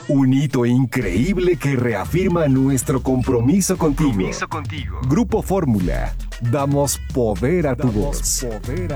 Un hito increíble que reafirma nuestro compromiso contigo. Grupo Fórmula. Damos poder a tu voz.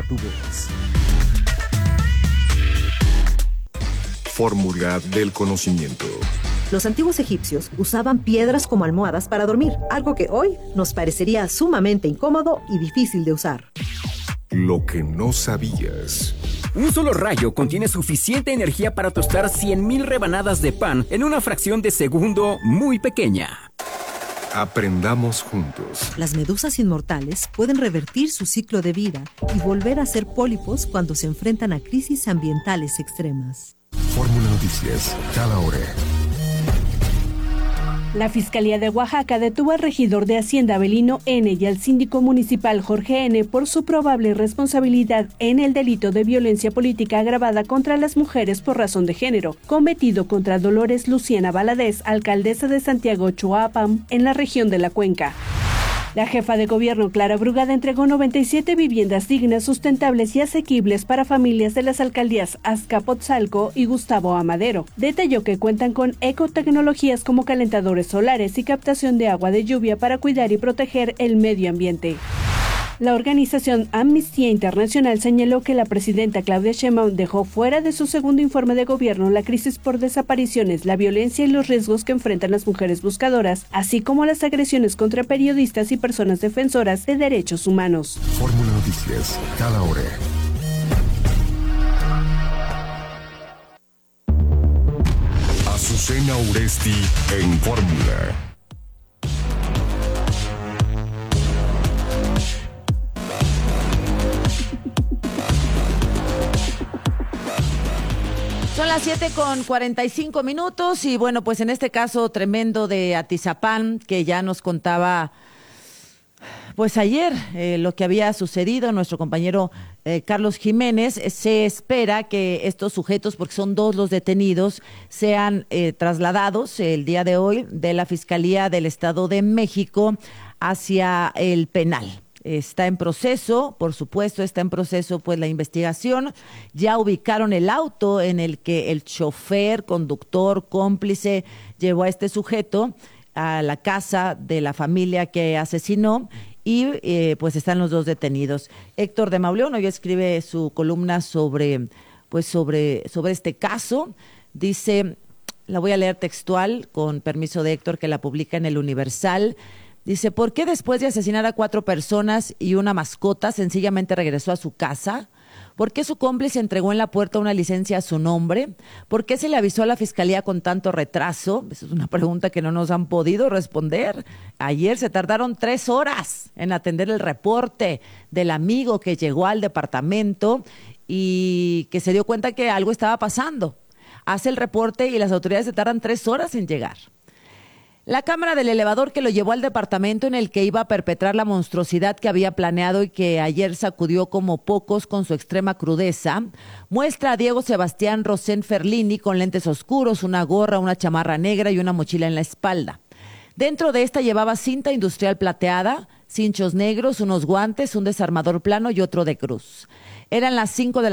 Fórmula del conocimiento. Los antiguos egipcios usaban piedras como almohadas para dormir, algo que hoy nos parecería sumamente incómodo y difícil de usar. Lo que no sabías. Un solo rayo contiene suficiente energía para tostar 100,000 rebanadas de pan en una fracción de segundo muy pequeña. Aprendamos juntos. Las medusas inmortales pueden revertir su ciclo de vida y volver a ser pólipos cuando se enfrentan a crisis ambientales extremas. Fórmula Noticias, cada hora. La Fiscalía de Oaxaca detuvo al regidor de Hacienda Avelino N. y al síndico municipal Jorge N. por su probable responsabilidad en el delito de violencia política agravada contra las mujeres por razón de género, cometido contra Dolores Luciana Valadez, alcaldesa de Santiago Choapam, en la región de la Cuenca. La jefa de gobierno, Clara Brugada, entregó 97 viviendas dignas, sustentables y asequibles para familias de las alcaldías Azcapotzalco y Gustavo Amadero. Detalló que cuentan con ecotecnologías como calentadores solares y captación de agua de lluvia para cuidar y proteger el medio ambiente. La organización Amnistía Internacional señaló que la presidenta Claudia Sheinbaum dejó fuera de su segundo informe de gobierno la crisis por desapariciones, la violencia y los riesgos que enfrentan las mujeres buscadoras, así como las agresiones contra periodistas y personas defensoras de derechos humanos. Fórmula Noticias, cada hora. Azucena Uresti en Fórmula. Son las 7:45 y bueno, pues en este caso tremendo de Atizapán, que ya nos contaba pues ayer lo que había sucedido, nuestro compañero Carlos Jiménez. Se espera que estos sujetos, porque son 2 los detenidos, sean trasladados el día de hoy de la Fiscalía del Estado de México hacia el penal. Está en proceso, por supuesto, pues la investigación. Ya ubicaron el auto en el que el chofer, conductor, cómplice llevó a este sujeto a la casa de la familia que asesinó y pues están los 2 detenidos. Héctor de Mauleón hoy escribe su columna sobre este caso. Dice, la voy a leer textual con permiso de Héctor, que la publica en El Universal. Dice, ¿por qué después de asesinar a 4 personas y una mascota sencillamente regresó a su casa? ¿Por qué su cómplice entregó en la puerta una licencia a su nombre? ¿Por qué se le avisó a la fiscalía con tanto retraso? Esa es una pregunta que no nos han podido responder. Ayer se tardaron 3 horas en atender el reporte del amigo que llegó al departamento y que se dio cuenta que algo estaba pasando. Hace el reporte y las autoridades se tardan 3 horas en llegar. La cámara del elevador que lo llevó al departamento en el que iba a perpetrar la monstruosidad que había planeado y que ayer sacudió como pocos con su extrema crudeza, muestra a Diego Sebastián Rosén Ferlini con lentes oscuros, una gorra, una chamarra negra y una mochila en la espalda. Dentro de esta llevaba cinta industrial plateada, cinchos negros, unos guantes, un desarmador plano y otro de cruz. Eran las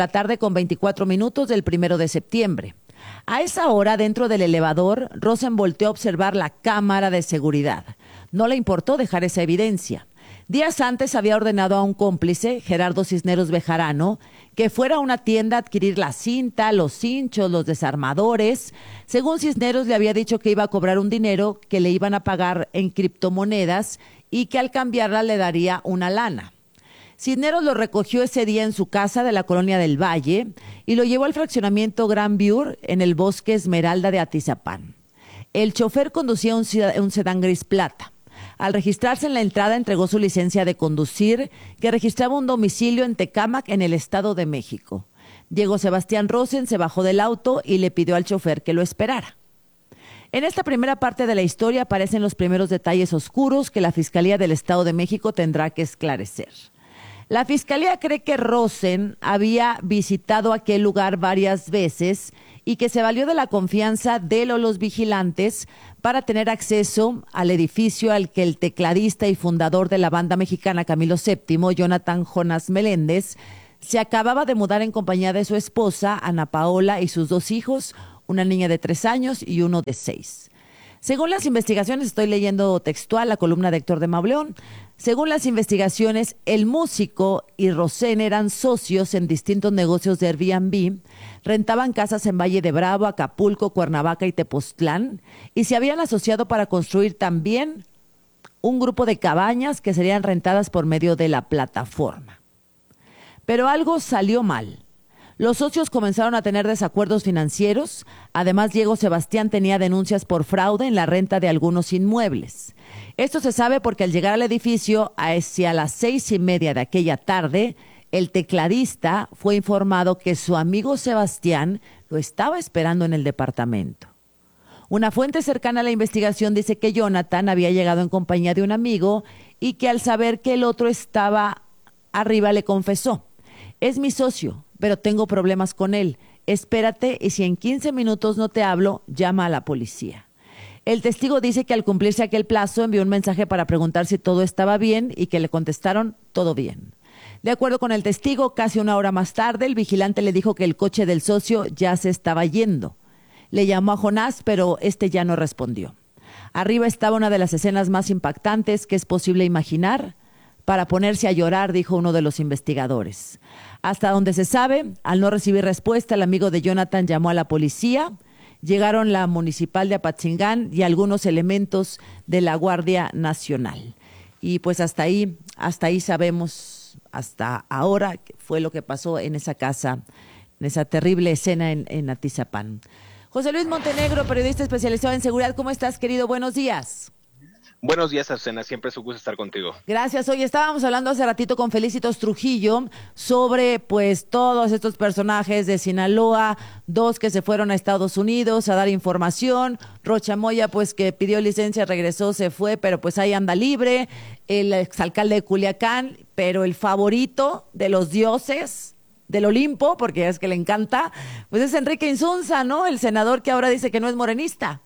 5:24 del 1 de septiembre. A esa hora, dentro del elevador, Rosen volteó a observar la cámara de seguridad. No le importó dejar esa evidencia. Días antes había ordenado a un cómplice, Gerardo Cisneros Bejarano, que fuera a una tienda a adquirir la cinta, los cinchos, los desarmadores. Según Cisneros, le había dicho que iba a cobrar un dinero que le iban a pagar en criptomonedas y que al cambiarla le daría una lana. Cisneros lo recogió ese día en su casa de la Colonia del Valle y lo llevó al fraccionamiento Gran Viur en el bosque Esmeralda de Atizapán. El chofer conducía un sedán gris plata. Al registrarse en la entrada entregó su licencia de conducir, que registraba un domicilio en Tecámac, en el Estado de México. Diego Sebastián Rosen se bajó del auto y le pidió al chofer que lo esperara. En esta primera parte de la historia aparecen los primeros detalles oscuros que la Fiscalía del Estado de México tendrá que esclarecer. La Fiscalía cree que Rosen había visitado aquel lugar varias veces y que se valió de la confianza de él o los vigilantes para tener acceso al edificio al que el tecladista y fundador de la banda mexicana Camilo VII, Jonathan Jonas Meléndez, se acababa de mudar en compañía de su esposa, Ana Paola, y sus 2 hijos, una niña de 3 años y uno de 6. Según las investigaciones, estoy leyendo textual la columna de Héctor de Mauleón, según las investigaciones, el músico y Rosén eran socios en distintos negocios de Airbnb, rentaban casas en Valle de Bravo, Acapulco, Cuernavaca y Tepoztlán, y se habían asociado para construir también un grupo de cabañas que serían rentadas por medio de la plataforma. Pero algo salió mal. Los socios comenzaron a tener desacuerdos financieros. Además, Diego Sebastián tenía denuncias por fraude en la renta de algunos inmuebles. Esto se sabe porque al llegar al edificio, hacia las 6:30 de aquella tarde, el tecladista fue informado que su amigo Sebastián lo estaba esperando en el departamento. Una fuente cercana a la investigación dice que Jonathan había llegado en compañía de un amigo y que al saber que el otro estaba arriba le confesó: es mi socio, pero tengo problemas con él. Espérate y si en 15 minutos no te hablo, llama a la policía. El testigo dice que al cumplirse aquel plazo envió un mensaje para preguntar si todo estaba bien y que le contestaron todo bien. De acuerdo con el testigo, casi una hora más tarde, el vigilante le dijo que el coche del socio ya se estaba yendo. Le llamó a Jonás, pero este ya no respondió. Arriba estaba una de las escenas más impactantes que es posible imaginar. Para ponerse a llorar, dijo uno de los investigadores. Hasta donde se sabe, al no recibir respuesta, el amigo de Jonathan llamó a la policía. Llegaron la municipal de Apatzingán y algunos elementos de la Guardia Nacional. Y pues hasta ahí sabemos, hasta ahora, qué fue lo que pasó en esa casa, en esa terrible escena en Atizapán. José Luis Montenegro, periodista especializado en seguridad. ¿Cómo estás, querido? Buenos días. Buenos días, Azucena. Siempre es un gusto estar contigo. Gracias. Oye, estábamos hablando hace ratito con Felicitos Trujillo sobre pues todos estos personajes de Sinaloa, 2 que se fueron a Estados Unidos a dar información. Rocha Moya, pues que pidió licencia, regresó, se fue, pero pues ahí anda libre. El exalcalde de Culiacán, pero el favorito de los dioses del Olimpo, porque es que le encanta, pues es Enrique Insunza, ¿no? El senador que ahora dice que no es morenista.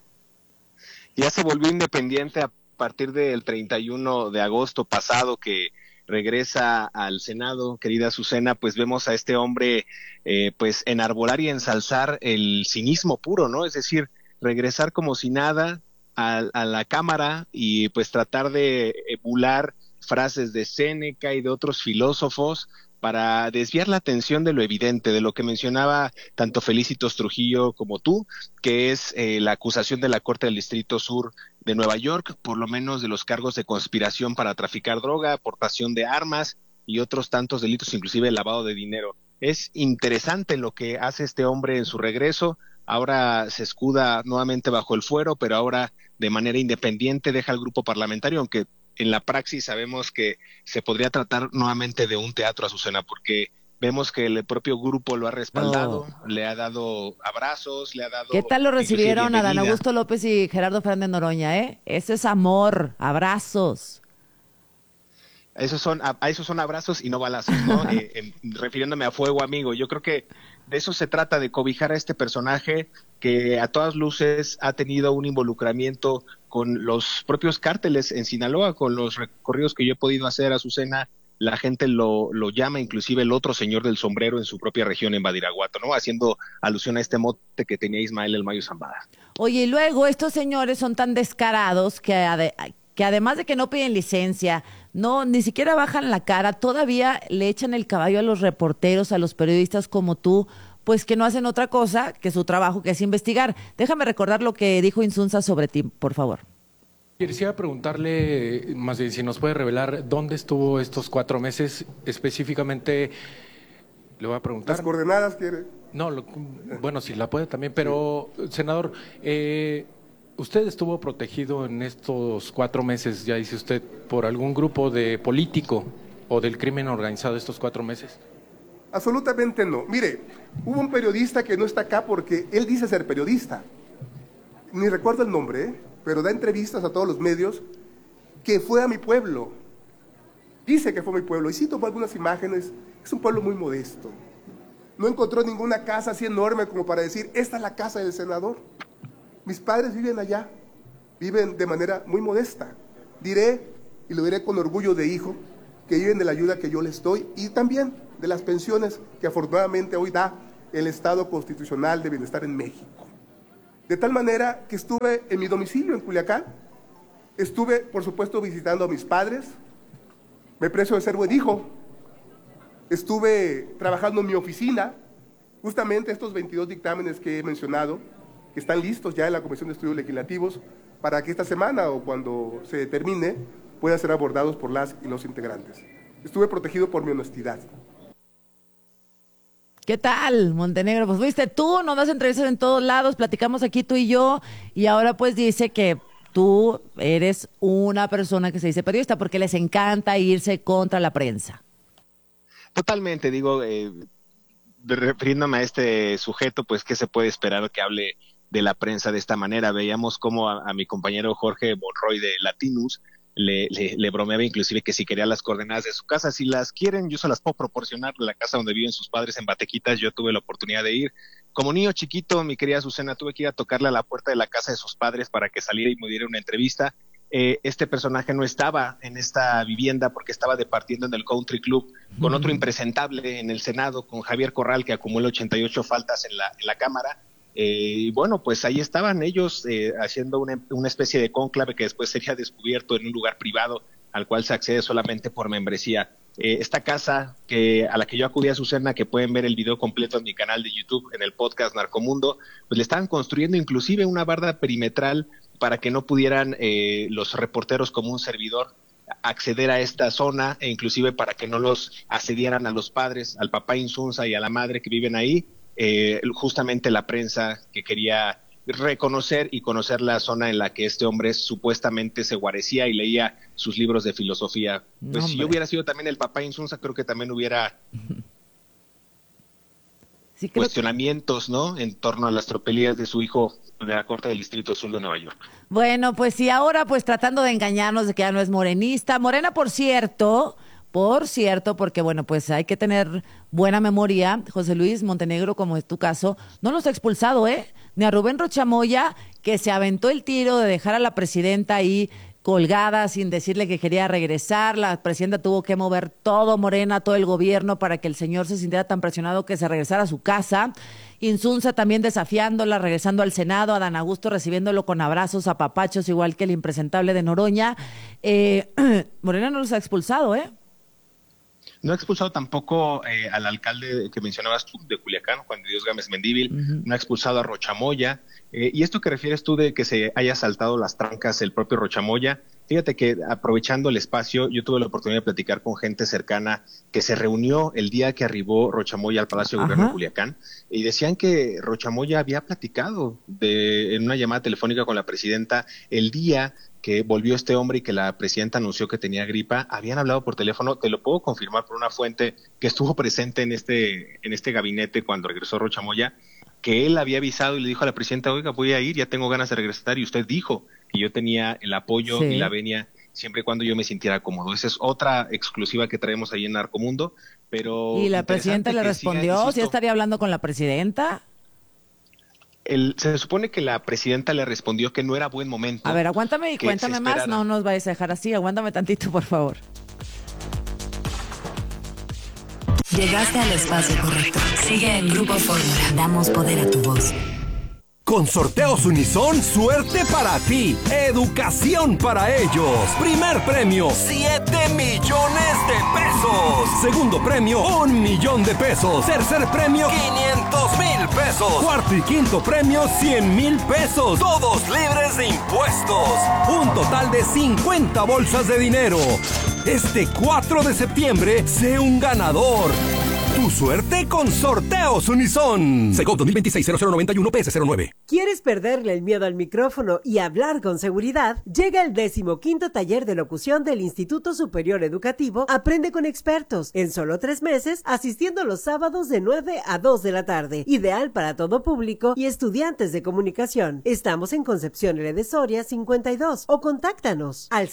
Ya se volvió independiente a partir del 31 de agosto pasado, que regresa al Senado. Querida Azucena, pues vemos a este hombre pues enarbolar y ensalzar el cinismo puro, ¿no? Es decir, regresar como si nada a la Cámara y pues tratar de emular frases de Séneca y de otros filósofos para desviar la atención de lo evidente, de lo que mencionaba tanto Felicitos Trujillo como tú, que es la acusación de la Corte del Distrito Sur de Nueva York, por lo menos de los cargos de conspiración para traficar droga, aportación de armas y otros tantos delitos, inclusive lavado de dinero. Es interesante lo que hace este hombre en su regreso. Ahora se escuda nuevamente bajo el fuero, pero ahora de manera independiente deja el grupo parlamentario, aunque en la praxis sabemos que se podría tratar nuevamente de un teatro, Azucena, porque vemos que el propio grupo lo ha respaldado, le ha dado abrazos, le ha dado... ¿Qué tal lo recibieron Adán Augusto López y Gerardo Fernández Noroña, Eso es amor, abrazos. Esos son abrazos y no balazos, ¿no? Refiriéndome a fuego amigo. Yo creo que de eso se trata, de cobijar a este personaje que a todas luces ha tenido un involucramiento con los propios cárteles en Sinaloa, con los recorridos que yo he podido hacer, Azucena. La gente lo llama inclusive el otro señor del sombrero en su propia región, en Badiraguato, ¿no? Haciendo alusión a este mote que tenía Ismael El Mayo Zambada. Oye, y luego estos señores son tan descarados que además de que no piden licencia, ni siquiera bajan la cara, todavía le echan el caballo a los reporteros, a los periodistas como tú, pues que no hacen otra cosa que su trabajo, que es investigar. Déjame recordar lo que dijo Insunza sobre ti, por favor. Quisiera preguntarle, más bien, si nos puede revelar dónde estuvo estos 4 meses específicamente. Le voy a preguntar. ¿Las coordenadas quiere? No, bueno, si la puede también, pero, senador, ¿usted estuvo protegido en estos 4 meses, ya dice usted, por algún grupo de político o del crimen organizado estos 4 meses? Absolutamente no. Mire, hubo un periodista que no está acá porque él dice ser periodista. Ni recuerdo el nombre, pero da entrevistas a todos los medios, que fue a mi pueblo. Dice que fue a mi pueblo. Y sí tomó algunas imágenes. Es un pueblo muy modesto. No encontró ninguna casa así enorme como para decir, esta es la casa del senador. Mis padres viven allá. Viven de manera muy modesta. Diré, y lo diré con orgullo de hijo, que viven de la ayuda que yo les doy y también de las pensiones que afortunadamente hoy da el Estado Constitucional de Bienestar en México. De tal manera que estuve en mi domicilio en Culiacán, estuve, por supuesto, visitando a mis padres, me precio de ser buen hijo, estuve trabajando en mi oficina, justamente estos 22 dictámenes que he mencionado, que están listos ya en la Comisión de Estudios Legislativos, para que esta semana o cuando se termine, puedan ser abordados por las y los integrantes. Estuve protegido por mi honestidad. ¿Qué tal, Montenegro? Pues fuiste tú, nos das entrevistas en todos lados, platicamos aquí tú y yo, y ahora pues dice que tú eres una persona que se dice periodista porque les encanta irse contra la prensa. Totalmente, digo, refiriéndome a este sujeto, pues, ¿qué se puede esperar que hable de la prensa de esta manera? Veíamos cómo a mi compañero Jorge Monroy de Latinus le bromeaba inclusive que si quería las coordenadas de su casa, si las quieren, yo se las puedo proporcionar, de la casa donde viven sus padres en Batequitas. Yo tuve la oportunidad de ir. Como niño chiquito, mi querida Azucena, tuve que ir a tocarle a la puerta de la casa de sus padres para que saliera y me diera una entrevista. Este personaje no estaba en esta vivienda porque estaba departiendo en el Country Club con otro impresentable en el Senado, con Javier Corral, que acumula 88 faltas en la Cámara. Y bueno, pues ahí estaban ellos haciendo una especie de cónclave que después sería descubierto en un lugar privado al cual se accede solamente por membresía. Esta casa a la que yo acudí, a Azucena, que pueden ver el video completo en mi canal de YouTube, en el podcast Narcomundo, pues le estaban construyendo inclusive una barda perimetral para que no pudieran los reporteros como un servidor acceder a esta zona, e inclusive para que no los asediaran a los padres, al papá Insunza y a la madre que viven ahí. Justamente la prensa que quería reconocer y conocer la zona en la que este hombre supuestamente se guarecía y leía sus libros de filosofía. Pues si yo hubiera sido también el papá Insunza, creo que también hubiera cuestionamientos, ¿no?, en torno a las tropelías de su hijo de la Corte del Distrito Sur de Nueva York. Bueno, pues sí, ahora pues tratando de engañarnos de que ya no es morenista. Morena, por cierto, porque bueno, pues hay que tener buena memoria. José Luis Montenegro, como es tu caso, no los ha expulsado, ni a Rubén Rocha Moya, que se aventó el tiro de dejar a la presidenta ahí colgada sin decirle que quería regresar. La presidenta tuvo que mover todo Morena, todo el gobierno, para que el señor se sintiera tan presionado que se regresara a su casa. Insunza también desafiándola, regresando al Senado, Adán Augusto recibiéndolo con abrazos, apapachos, igual que el impresentable de Noroña. Morena no los ha expulsado, No ha expulsado tampoco al alcalde que mencionabas tú de Culiacán, Juan de Dios Gámez Mendívil. No ha expulsado a Rocha Moya. Y esto que refieres tú de que se haya saltado las trancas el propio Rocha Moya, fíjate que aprovechando el espacio, yo tuve la oportunidad de platicar con gente cercana que se reunió el día que arribó Rocha Moya al Palacio de Gobierno de Culiacán, y decían que Rocha Moya había platicado en una llamada telefónica con la presidenta el día que volvió este hombre y que la presidenta anunció que tenía gripa. Habían hablado por teléfono, te lo puedo confirmar por una fuente que estuvo presente en este gabinete cuando regresó Rocha Moya, que él había avisado y le dijo a la presidenta: oiga, voy a ir, ya tengo ganas de regresar, y usted dijo que yo tenía el apoyo y la venia siempre y cuando yo me sintiera cómodo. Esa es otra exclusiva que traemos ahí en Narcomundo. Pero ¿y la presidenta le respondió? ¿Sí estaría hablando con la presidenta? Se supone que la presidenta le respondió que no era buen momento. A ver, aguántame y cuéntame más, no nos vayas a dejar así, aguántame tantito, por favor. Llegaste al espacio correcto. Sigue en Grupo Fórmula. Damos poder a tu voz. Con Sorteos Unison, suerte para ti, educación para ellos. Primer premio, 7 millones de pesos. Segundo premio, 1 millón de pesos. Tercer premio, 500,000 pesos. Cuarto y quinto premio, 100,000 pesos. Todos libres de impuestos. Un total de 50 bolsas de dinero. Este 4 de septiembre, sé un ganador. Tu suerte con Sorteos Unison. Segov 2026-0091 PS09. ¿Quieres perderle el miedo al micrófono y hablar con seguridad? Llega el 15º taller de locución del Instituto Superior Educativo Aprende con Expertos, en solo 3 meses, asistiendo los sábados de 9 a 2 de la tarde. Ideal para todo público y estudiantes de comunicación. Estamos en Concepción L. de Soria 52 o contáctanos al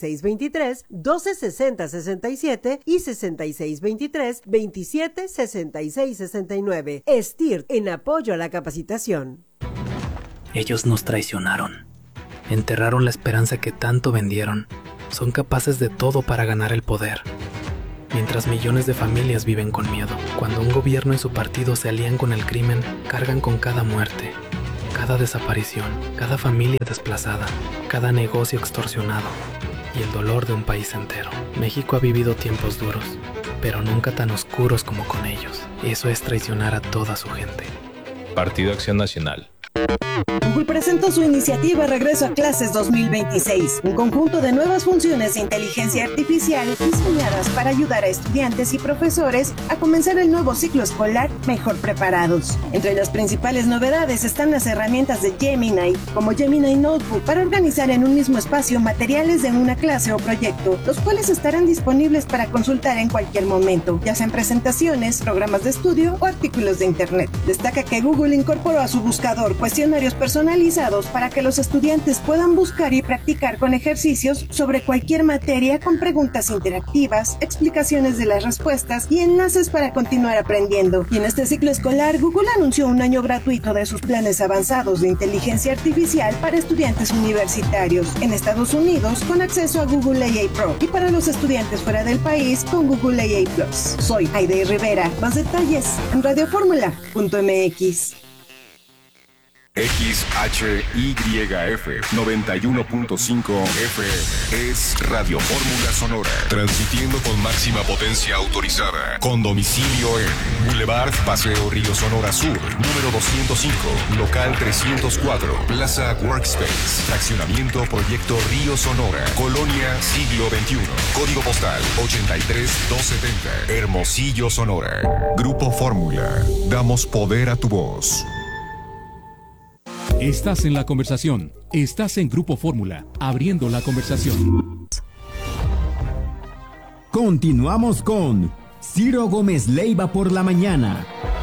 6623-1260-67 y 6623-27 6669. STIRT, en apoyo a la capacitación. Ellos nos traicionaron. Enterraron la esperanza que tanto vendieron. Son capaces de todo para ganar el poder. Mientras millones de familias viven con miedo. Cuando un gobierno y su partido se alían con el crimen, cargan con cada muerte. cada desaparición, cada familia desplazada, cada negocio extorsionado y el dolor de un país entero. México ha vivido tiempos duros, pero nunca tan oscuros como con ellos. Eso es traicionar a toda su gente. Partido Acción Nacional. Google presentó su iniciativa Regreso a Clases 2026, un conjunto de nuevas funciones de inteligencia artificial diseñadas para ayudar a estudiantes y profesores a comenzar el nuevo ciclo escolar mejor preparados. Entre las principales novedades están las herramientas de Gemini, como Gemini Notebook, para organizar en un mismo espacio materiales de una clase o proyecto, los cuales estarán disponibles para consultar en cualquier momento, ya sean presentaciones, programas de estudio o artículos de Internet. Destaca que Google incorporó a su buscador cuestionarios personalizados para que los estudiantes puedan buscar y practicar con ejercicios sobre cualquier materia con preguntas interactivas, explicaciones de las respuestas y enlaces para continuar aprendiendo. Y en este ciclo escolar, Google anunció un año gratuito de sus planes avanzados de inteligencia artificial para estudiantes universitarios en Estados Unidos con acceso a Google AI Pro y para los estudiantes fuera del país con Google AI Plus. Soy Aide Rivera. Más detalles en radioformula.mx. XHYF 91.5 FM es Radio Fórmula Sonora, transmitiendo con máxima potencia autorizada, con domicilio en Boulevard Paseo Río Sonora Sur, número 205, local 304, Plaza Workspace, fraccionamiento Proyecto Río Sonora, Colonia Siglo XXI, código postal 83270, Hermosillo, Sonora. Grupo Fórmula, damos poder a tu voz. Estás en la conversación. Estás en Grupo Fórmula, abriendo la conversación. Continuamos con Ciro Gómez Leiva por la mañana.